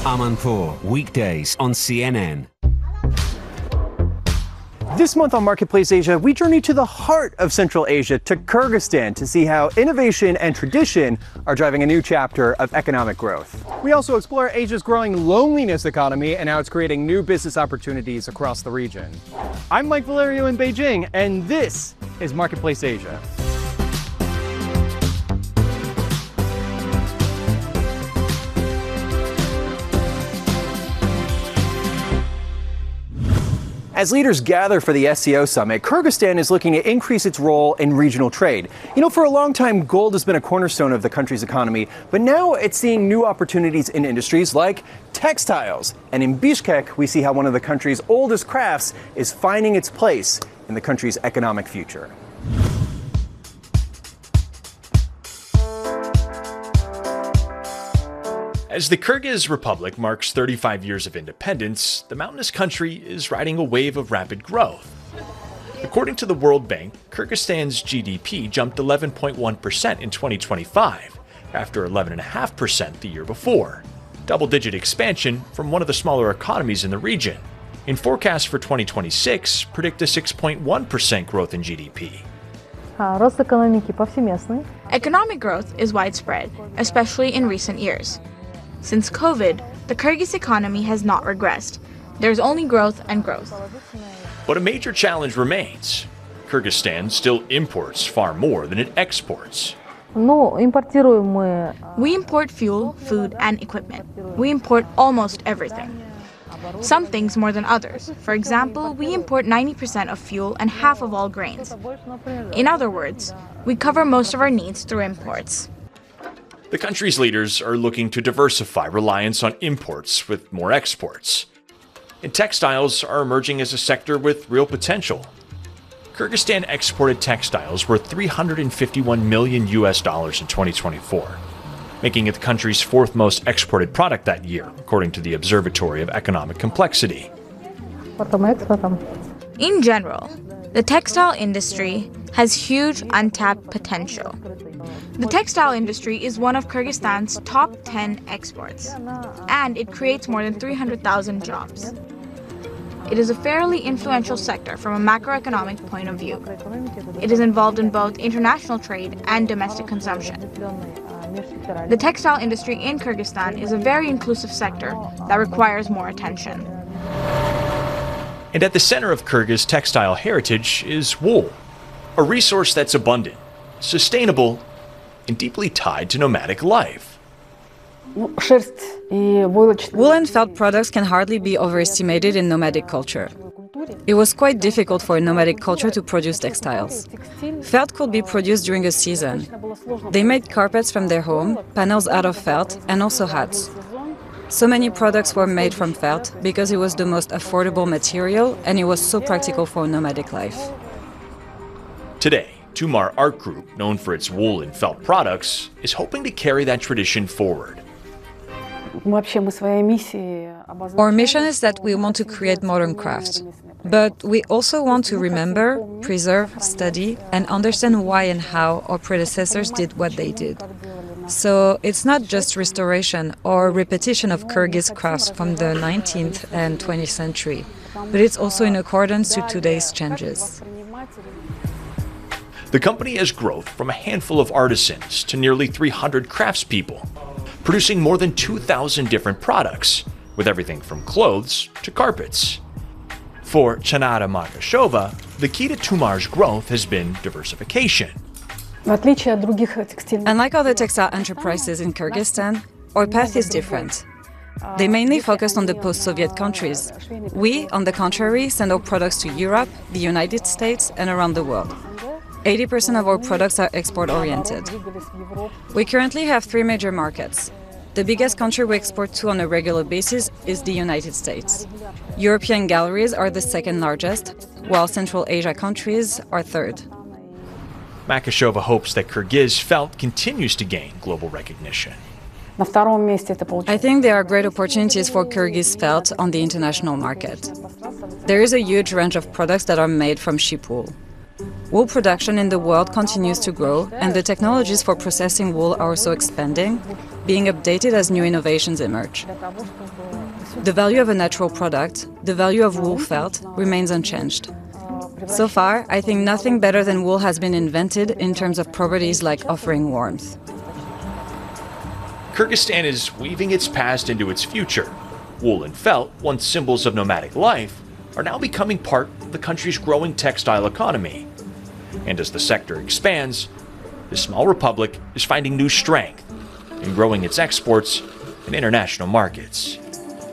Amanpour, weekdays on CNN. This month on Marketplace Asia, we journey to the heart of Central Asia, to Kyrgyzstan, to see how innovation and tradition are driving a new chapter of economic growth. We also explore Asia's growing loneliness economy and how it's creating new business opportunities across the region. I'm Mike Valerio in Beijing, and this is Marketplace Asia. As leaders gather for the SCO summit, Kyrgyzstan is looking to increase its role in regional trade. You know, for a long time, gold has been a cornerstone of the country's economy, but now it's seeing new opportunities in industries like textiles. And in Bishkek, we see how one of the country's oldest crafts is finding its place in the country's economic future. As the Kyrgyz Republic marks 35 years of independence, the mountainous country is riding a wave of rapid growth. According to the World Bank, Kyrgyzstan's GDP jumped 11.1% in 2025, after 11.5% the year before. Double-digit expansion from one of the smaller economies in the region. In forecasts for 2026, predict a 6.1% growth in GDP. Economic growth is widespread, especially in recent years. Since COVID, the Kyrgyz economy has not regressed. There's only growth and growth. But a major challenge remains. Kyrgyzstan still imports far more than it exports. We import fuel, food, and equipment. We import almost everything. Some things more than others. For example, we import 90% of fuel and half of all grains. In other words, we cover most of our needs through imports. The country's leaders are looking to diversify reliance on imports with more exports. And textiles are emerging as a sector with real potential. Kyrgyzstan exported textiles worth $351 million in 2024, making it the country's fourth most exported product that year, according to the Observatory of Economic Complexity. In general, the textile industry has huge untapped potential. The textile industry is one of Kyrgyzstan's top 10 exports, and it creates more than 300,000 jobs. It is a fairly influential sector from a macroeconomic point of view. It is involved in both international trade and domestic consumption. The textile industry in Kyrgyzstan is a very inclusive sector that requires more attention. And at the center of Kyrgyz textile heritage is wool, a resource that's abundant, sustainable, and deeply tied to nomadic life. Wool and felt products can hardly be overestimated in nomadic culture. It was quite difficult for a nomadic culture to produce textiles. Felt could be produced during a season. They made carpets from their home, panels out of felt, and also hats. So many products were made from felt because it was the most affordable material and it was so practical for nomadic life. Today, Tumar Art Group, known for its wool and felt products, is hoping to carry that tradition forward. Our mission is that we want to create modern crafts, but we also want to remember, preserve, study, and understand why and how our predecessors did what they did. So it's not just restoration or repetition of Kyrgyz crafts from the 19th and 20th century, but it's also in accordance to today's changes. The company has growth from a handful of artisans to nearly 300 craftspeople, producing more than 2,000 different products, with everything from clothes to carpets. For Chanara Markashova, the key to Tumar's growth has been diversification. Unlike other textile enterprises in Kyrgyzstan, our path is different. They mainly focused on the post-Soviet countries. We, on the contrary, send our products to Europe, the United States, and around the world. 80% of our products are export-oriented. We currently have 3 major markets. The biggest country we export to on a regular basis is the United States. European galleries are the second largest, while Central Asia countries are third. Makashova hopes that Kyrgyz felt continues to gain global recognition. I think there are great opportunities for Kyrgyz felt on the international market. There is a huge range of products that are made from sheep wool. Wool production in the world continues to grow, and the technologies for processing wool are also expanding. being updated as new innovations emerge. The value of a natural product, the value of wool felt, remains unchanged. So far, I think nothing better than wool has been invented in terms of properties like offering warmth. Kyrgyzstan is weaving its past into its future. Wool and felt, once symbols of nomadic life, are now becoming part of the country's growing textile economy. And as the sector expands, the small republic is finding new strength in growing its exports in international markets.